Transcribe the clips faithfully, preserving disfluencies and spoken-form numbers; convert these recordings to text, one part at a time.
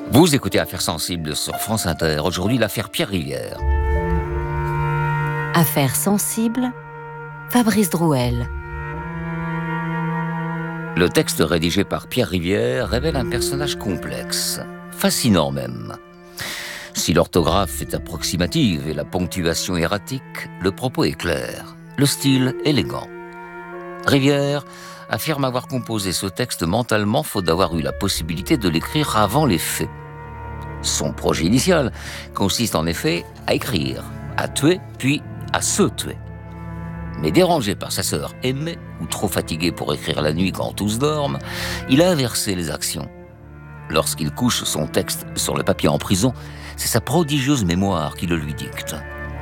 Vous écoutez Affaires sensibles sur France Inter. Aujourd'hui, l'affaire Pierre Rivière. Affaires sensibles, Fabrice Drouel. Le texte rédigé par Pierre Rivière révèle un personnage complexe, fascinant même. Si l'orthographe est approximative et la ponctuation erratique, le propos est clair, le style élégant. Rivière affirme avoir composé ce texte mentalement faute d'avoir eu la possibilité de l'écrire avant les faits. Son projet initial consiste en effet à écrire, à tuer, puis à se tuer. Mais dérangé par sa sœur aimée, ou trop fatigué pour écrire la nuit quand tous dorment, il a inversé les actions. Lorsqu'il couche son texte sur le papier en prison, c'est sa prodigieuse mémoire qui le lui dicte.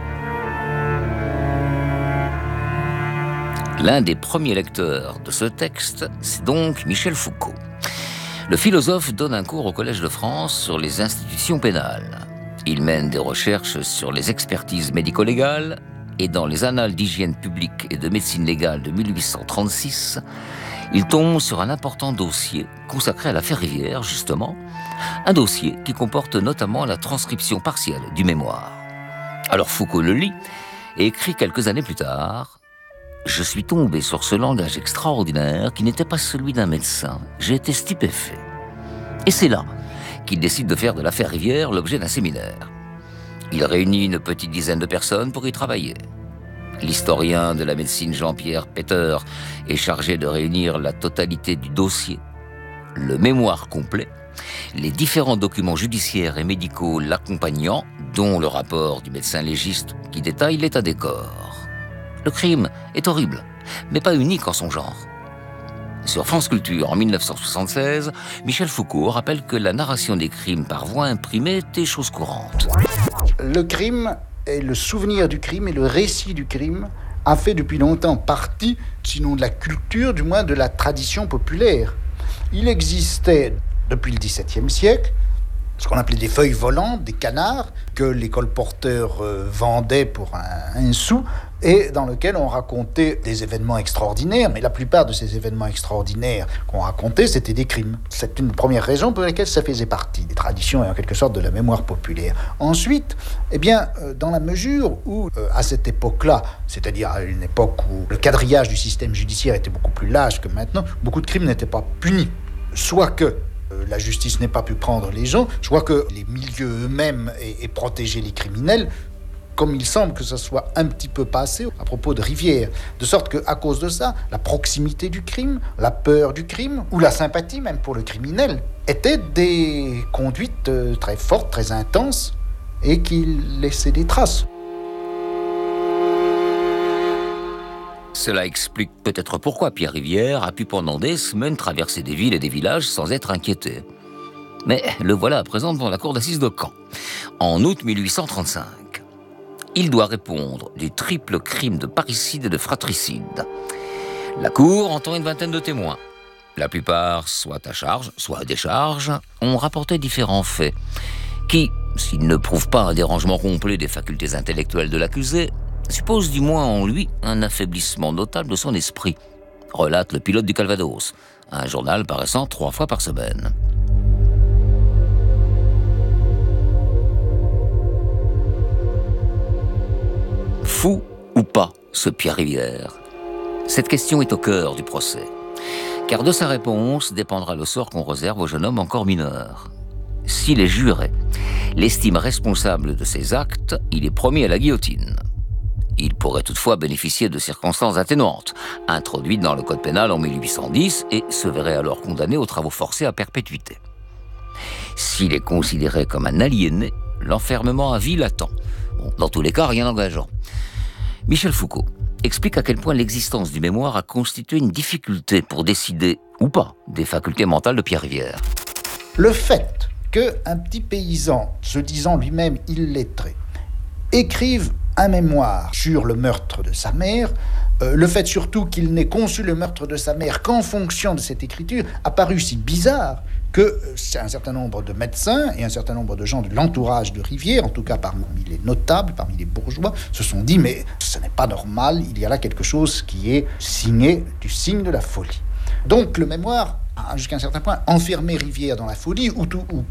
L'un des premiers lecteurs de ce texte, c'est donc Michel Foucault. Le philosophe donne un cours au Collège de France sur les institutions pénales. Il mène des recherches sur les expertises médico-légales et dans les annales d'hygiène publique et de médecine légale de mille huit cent trente-six, il tombe sur un important dossier consacré à l'affaire Rivière, justement, un dossier qui comporte notamment la transcription partielle du mémoire. Alors Foucault le lit et écrit quelques années plus tard: « Je suis tombé sur ce langage extraordinaire qui n'était pas celui d'un médecin. J'ai été stupéfait. » Et c'est là qu'il décide de faire de l'affaire Rivière l'objet d'un séminaire. Il réunit une petite dizaine de personnes pour y travailler. L'historien de la médecine Jean-Pierre Peter est chargé de réunir la totalité du dossier, le mémoire complet, les différents documents judiciaires et médicaux l'accompagnant, dont le rapport du médecin légiste qui détaille l'état des corps. Le crime est horrible, mais pas unique en son genre. Sur France Culture, en mille neuf cent soixante-seize, Michel Foucault rappelle que la narration des crimes par voix imprimée était chose courante. Le crime et le souvenir du crime et le récit du crime a fait depuis longtemps partie, sinon de la culture, du moins de la tradition populaire. Il existait depuis le dix-septième siècle ce qu'on appelait des feuilles volantes, des canards, que les colporteurs euh, vendaient pour un, un sou, et dans lequel on racontait des événements extraordinaires, mais la plupart de ces événements extraordinaires qu'on racontait, c'était des crimes. C'est une première raison pour laquelle ça faisait partie des traditions et en quelque sorte de la mémoire populaire. Ensuite, eh bien, euh, dans la mesure où, euh, à cette époque-là, c'est-à-dire à une époque où le quadrillage du système judiciaire était beaucoup plus large que maintenant, beaucoup de crimes n'étaient pas punis. Soit que la justice n'ait pas pu prendre les gens, je crois que les milieux eux-mêmes aient, aient protégé les criminels, comme il semble que ça soit un petit peu passé à propos de Rivière. De sorte qu'à cause de ça, la proximité du crime, la peur du crime, ou la sympathie même pour le criminel, étaient des conduites très fortes, très intenses, et qui laissaient des traces. Cela explique peut-être pourquoi Pierre Rivière a pu pendant des semaines traverser des villes et des villages sans être inquiété. Mais le voilà à présent devant la cour d'assises de Caen, en août mille huit cent trente-cinq. Il doit répondre du triple crime de parricide et de fratricide. La cour entend une vingtaine de témoins. La plupart, soit à charge, soit à décharge, ont rapporté différents faits qui, s'ils ne prouvent pas un dérangement complet des facultés intellectuelles de l'accusé, suppose du moins en lui un affaiblissement notable de son esprit, relate le Pilote du Calvados, un journal paraissant trois fois par semaine. Fou ou pas, ce Pierre Rivière? Cette question est au cœur du procès, car de sa réponse dépendra le sort qu'on réserve au jeune homme encore mineur. Si les jurés l'estiment responsable de ses actes, il est promis à la guillotine. Il pourrait toutefois bénéficier de circonstances atténuantes, introduites dans le code pénal en mille huit cent dix, et se verrait alors condamné aux travaux forcés à perpétuité. S'il est considéré comme un aliéné, l'enfermement à vie l'attend. Bon, dans tous les cas, rien d'engageant. Michel Foucault explique à quel point l'existence du mémoire a constitué une difficulté pour décider, ou pas, des facultés mentales de Pierre Rivière. Le fait qu'un petit paysan, se disant lui-même illettré, écrive un mémoire sur le meurtre de sa mère, euh, le fait surtout qu'il n'ait conçu le meurtre de sa mère qu'en fonction de cette écriture a paru si bizarre que euh, un certain nombre de médecins et un certain nombre de gens de l'entourage de Rivière, en tout cas parmi les notables, parmi les bourgeois, se sont dit « mais ce n'est pas normal, il y a là quelque chose qui est signé du signe de la folie ». Donc le mémoire a jusqu'à un certain point enfermé Rivière dans la folie, ou, tout, ou